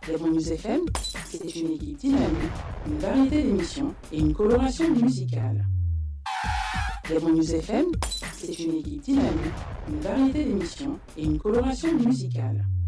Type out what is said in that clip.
Les Bons News FM, c'est une équipe dynamique, une variété d'émissions et une coloration musicale. Les Bons News FM, c'est une équipe dynamique, une variété d'émissions et une coloration musicale.